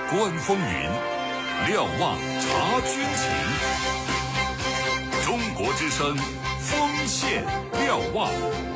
观风云，瞭望察军情。中国之声，锋线瞭望。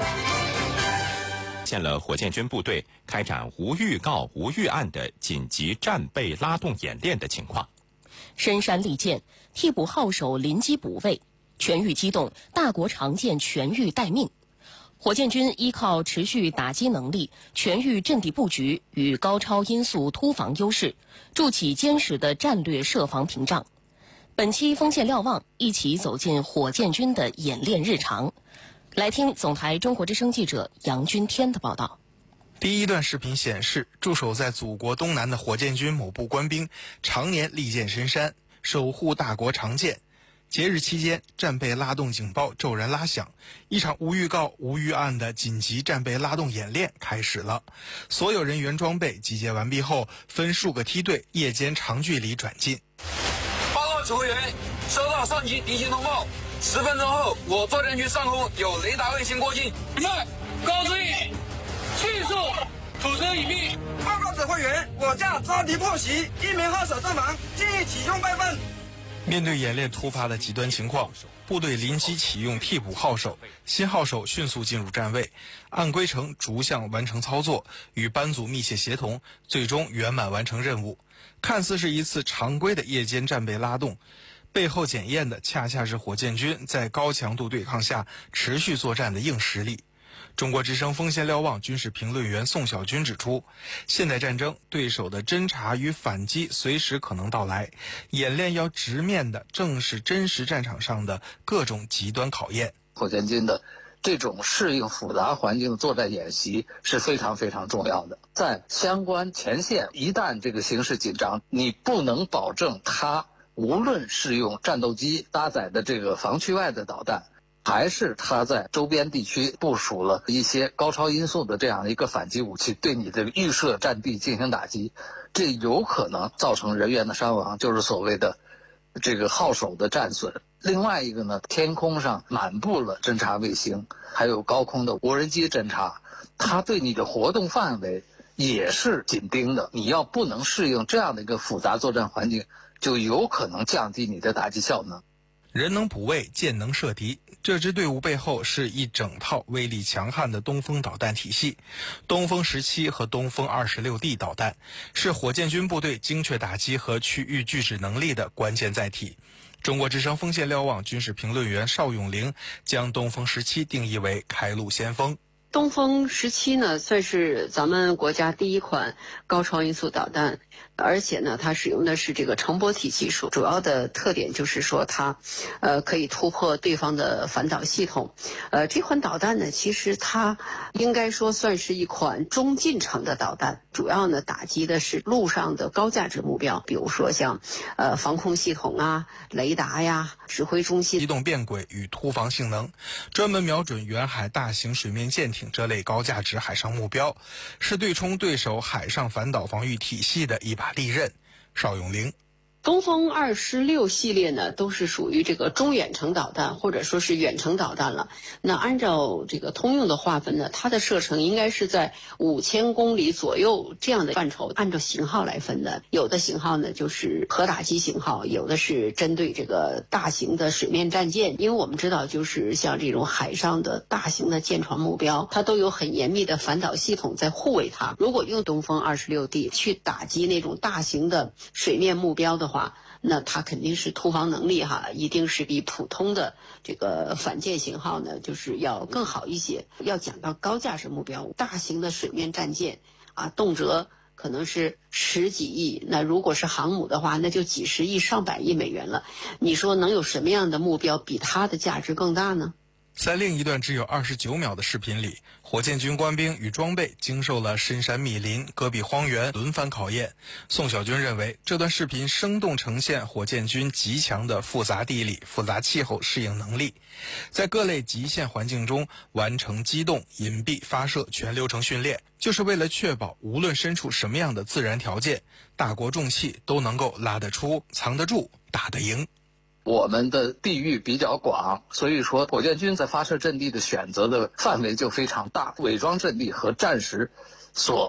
现了火箭军部队开展无预告、无预案的紧急战备拉动演练的情况。 深山利剑，替补号手临机补位，全域机动，大国长剑全域待命。火箭军依靠持续打击能力、全域阵地布局与高超音速突防优势，筑起坚实的战略设防屏障。本期锋线瞭望，一起走进火箭军的演练日常。来听总台中国之声记者杨军天的报道。 第一段视频显示，驻守在祖国东南的火箭军某部官兵常年利剑深山，守护大国长剑。节日期间，战备拉动警报骤然拉响，一场无预告、无预案的紧急战备拉动演练开始了。所有人员装备集结完毕后，分数个梯队，夜间长距离转进。 报告指挥员，收到上级敌情通报，10分钟后，我作战区上空有雷达卫星过境。明白，高指引，迅速土车隐蔽。 报告指挥员，我架抓敌破袭，1名号手阵亡，建议启用备份。 面对演练突发的极端情况，部队临机启用替补号手，新号手迅速进入站位，按规程逐项完成操作，与班组密切协同，最终圆满完成任务。看似是一次常规的夜间战备拉动，背后检验的恰恰是火箭军在高强度对抗下持续作战的硬实力。中国之声锋线瞭望军事评论员宋小军指出，现代战争对手的侦察与反击随时可能到来，演练要直面的正是真实战场上的各种极端考验。 火箭军的这种适应复杂环境的作战演习是非常非常重要的。在相关前线，一旦这个形势紧张，你不能保证它无论是用战斗机搭载的这个防区外的导弹，还是他在周边地区部署了一些高超音速的这样一个反击武器，对你的预设战地进行打击，这有可能造成人员的伤亡，就是所谓的这个号手的战损。另外一个呢，天空上满布了侦察卫星，还有高空的无人机侦察，它对你的活动范围也是紧盯的。你要不能适应这样的一个复杂作战环境，就有可能降低你的打击效能。 人能补位，箭能射敌，这支队伍背后是一整套威力强悍的东风导弹体系。东风17和东风26D 导弹是火箭军部队精确打击和区域拒止能力的关键载体。中国之声锋线瞭望军事评论员邵永玲将东风17定义为开路先锋。 东风17呢，算是咱们国家第一款高超音速导弹，而且呢，它使用的是这个乘波体技术，主要的特点就是说它，可以突破对方的反导系统。这款导弹呢，其实它应该说算是一款中近程的导弹，主要呢打击的是陆上的高价值目标，比如说像防空系统啊、雷达呀、指挥中心、 机动变轨与突防性能，专门瞄准远海大型水面舰艇这类高价值海上目标，是对冲对手海上反导防御体系的一把利刃。邵永玲， 东风26系列呢，都是属于这个中远程导弹，或者说是远程导弹了。那按照这个通用的划分呢，它的射程应该是在5000公里左右这样的范畴，按照型号来分的。有的型号呢就是核打击型号，有的是针对这个大型的水面战舰。因为我们知道，就是像这种海上的大型的舰船目标，它都有很严密的反导系统在护卫它。如果用东风26D 去打击那种大型的水面目标的话，那它肯定是突防能力一定是比普通的这个反舰型号呢，就是要更好一些。要讲到高价值目标，大型的水面战舰动辄可能是10几亿，那如果是航母的话，那就几十亿、上百亿美元了。你说能有什么样的目标比它的价值更大呢？ 在另一段只有29秒的视频里，火箭军官兵与装备经受了深山密林、戈壁荒原轮番考验。宋小军认为，这段视频生动呈现火箭军极强的复杂地理、复杂气候适应能力，在各类极限环境中完成机动、隐蔽、发射全流程训练，就是为了确保无论身处什么样的自然条件，大国重器都能够拉得出、藏得住、打得赢。 我们的地域比较广，所以说火箭军在发射阵地的选择的范围就非常大，伪装阵地和战时所